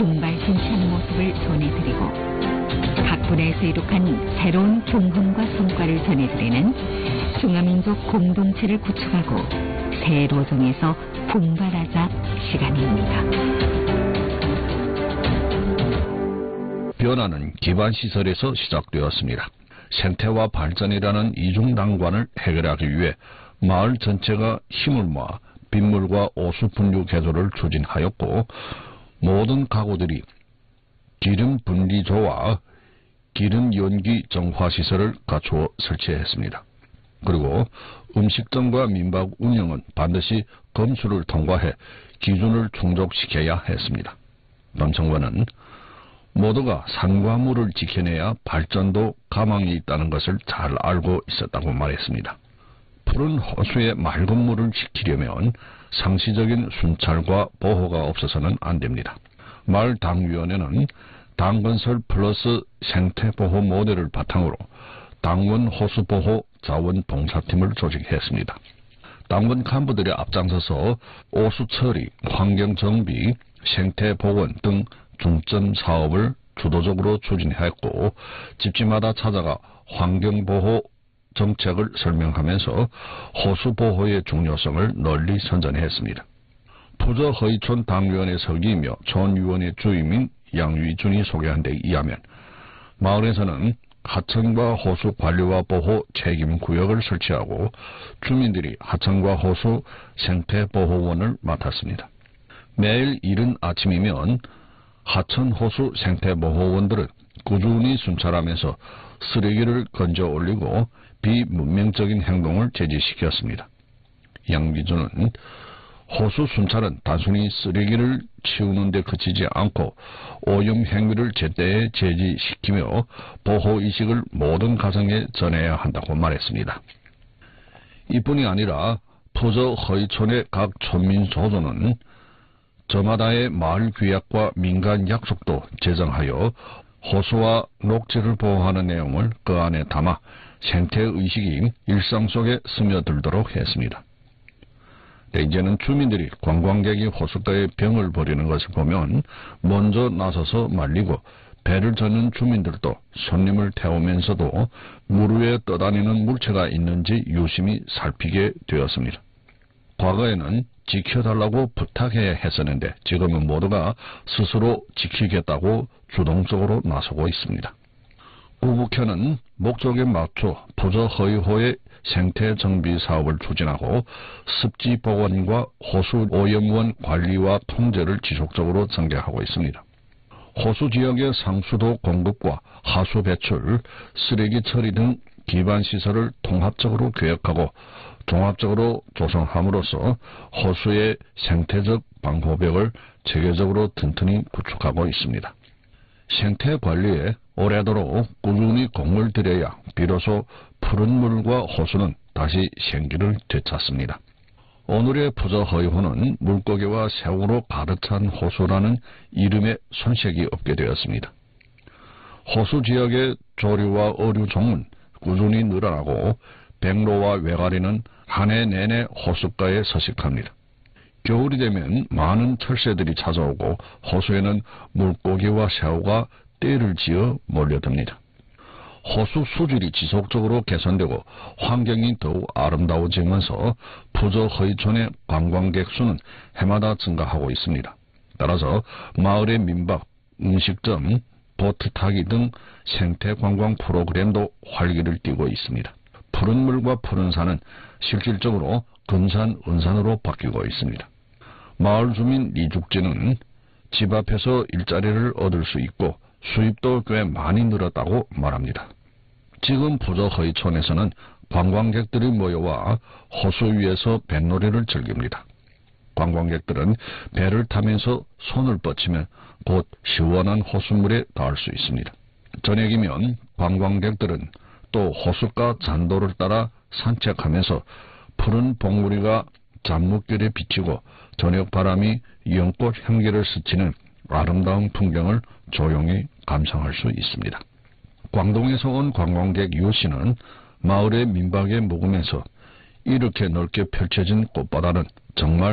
풍발신치한 모습을 전해드리고 각 분야에서 이룩한 새로운 경험과 성과를 전해드리는 중화민족 공동체를 구축하고 새 로정에서 분발하자 시간입니다. 변화는 기반시설에서 시작되었습니다. 생태와 발전이라는 이중난관을 해결하기 위해 마을 전체가 힘을 모아 빗물과 오수 분류 개조를 추진하였고, 모든 가구들이 기름 분리조와 기름 연기 정화 시설을 갖추어 설치했습니다. 그리고 음식점과 민박 운영은 반드시 검수를 통과해 기준을 충족시켜야 했습니다. 남청관은 모두가 산과 물을 지켜내야 발전도 가망이 있다는 것을 잘 알고 있었다고 말했습니다. 푸른 호수의 맑은 물을 지키려면 상시적인 순찰과 보호가 없어서는 안 됩니다. 마을 당위원회는 당건설 플러스 생태보호 모델을 바탕으로 당원 호수보호 자원봉사팀을 조직했습니다. 당원 간부들이 앞장서서 오수 처리, 환경정비, 생태보건 등 중점 사업을 주도적으로 추진했고, 집집마다 찾아가 환경보호 정책을 설명하면서 호수보호의 중요성을 널리 선전했습니다. 부저 허이촌 당위원회 서기이며 촌위원회 주임인 양위준이 소개한 데 의하면 마을에서는 하천과 호수 관리와 보호 책임구역을 설치하고 주민들이 하천과 호수 생태보호원을 맡았습니다. 매일 이른 아침이면 하천 호수 생태보호원들은 꾸준히 순찰하면서 쓰레기를 건져 올리고 비문명적인 행동을 제지시켰습니다. 양기준은 호수 순찰은 단순히 쓰레기를 치우는 데 그치지 않고 오염 행위를 제때에 제지시키며 보호의식을 모든 가정에 전해야 한다고 말했습니다. 이뿐이 아니라 부저 허이촌의 각 촌민 조조는 저마다의 마을 규약과 민간 약속도 제정하여 호수와 녹지를 보호하는 내용을 그 안에 담아 생태의식이 일상 속에 스며들도록 했습니다. 이제는 주민들이 관광객이 호숫가에 병을 버리는 것을 보면 먼저 나서서 말리고, 배를 젓는 주민들도 손님을 태우면서도 물 위에 떠다니는 물체가 있는지 유심히 살피게 되었습니다. 과거에는 지켜달라고 부탁해야 했었는데 지금은 모두가 스스로 지키겠다고 주동적으로 나서고 있습니다. 구북현은 목적에 맞춰 부저 허이호의 생태정비 사업을 추진하고 습지 복원과 호수 오염원 관리와 통제를 지속적으로 전개하고 있습니다. 호수 지역의 상수도 공급과 하수 배출, 쓰레기 처리 등 기반시설을 통합적으로 계획하고 종합적으로 조성함으로써 호수의 생태적 방호벽을 체계적으로 튼튼히 구축하고 있습니다. 생태관리에 오래도록 꾸준히 공을 들여야 비로소 푸른 물과 호수는 다시 생기를 되찾습니다. 오늘의 부저 허이호는 물고기와 새우로 가득 찬 호수라는 이름에 손색이 없게 되었습니다. 호수 지역의 조류와 어류 종은 꾸준히 늘어나고 백로와 외가리는 한 해 내내 호숫가에 서식합니다. 겨울이 되면 많은 철새들이 찾아오고 호수에는 물고기와 새우가 떼를 지어 몰려듭니다. 호수 수질이 지속적으로 개선되고 환경이 더욱 아름다워지면서 부저 허이촌의 관광객 수는 해마다 증가하고 있습니다. 따라서 마을의 민박, 음식점, 보트 타기 등 생태관광 프로그램도 활기를 띠고 있습니다. 푸른 물과 푸른 산은 실질적으로 금산, 은산으로 바뀌고 있습니다. 마을 주민 이죽진은 집 앞에서 일자리를 얻을 수 있고 수입도 꽤 많이 늘었다고 말합니다. 지금 부저 허이촌에서는 관광객들이 모여와 호수 위에서 뱃놀이를 즐깁니다. 관광객들은 배를 타면서 손을 뻗치면 곧 시원한 호수물에 닿을 수 있습니다. 저녁이면 관광객들은 또 호숫가 잔도를 따라 산책하면서 푸른 봉우리가 잔뭇길에 비치고 저녁 바람이 연꽃 향기를 스치는 아름다운 풍경을 조용히 감상할 수 있습니다. 광동에서 온 관광객 유씨는 마을의 민박에 묵으면서 이렇게 넓게 펼쳐진 꽃바다는 정말